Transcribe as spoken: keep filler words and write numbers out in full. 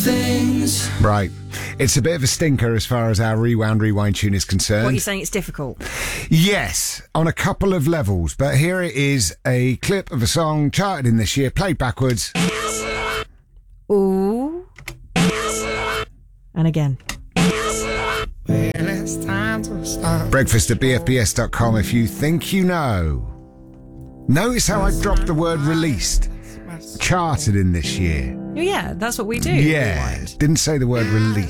things. Right. It's a bit of a stinker as far as our Rewound Rewind tune is concerned. What are you saying? It's difficult? Yes, on a couple of levels. But here it is, a clip of a song charted in this year, played backwards. Ooh. And again. Breakfast at b f b s dot com if you think you know. Notice how I dropped the word released. Charted in this year. Oh, yeah, that's what we do. Yeah, didn't say the word released.